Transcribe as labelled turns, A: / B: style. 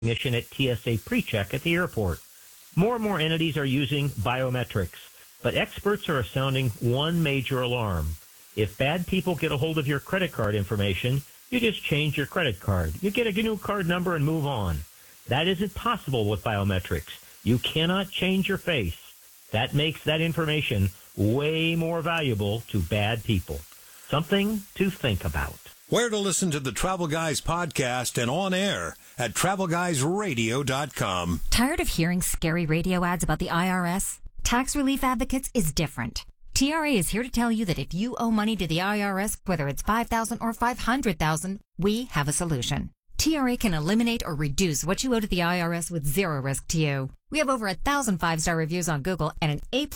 A: recognition at TSA PreCheck at the airport. More and more entities are using biometrics, but experts are sounding one major alarm. If bad people get a hold of your credit card information, you just change your credit card. You get a new card number and move on. That isn't possible with biometrics. You cannot change your face. That makes that information way more valuable to bad people. Something to think about.
B: Where to listen to the Travel Guys podcast and on air at TravelGuysRadio.com.
C: Tired of hearing scary radio ads about the IRS? Tax Relief Advocates is different. TRA is here to tell you that if you owe money to the IRS, whether it's $5,000 or $500,000, we have a solution. TRA can eliminate or reduce what you owe to the IRS with zero risk to you. We have over 1,000 5-star reviews on Google and an A+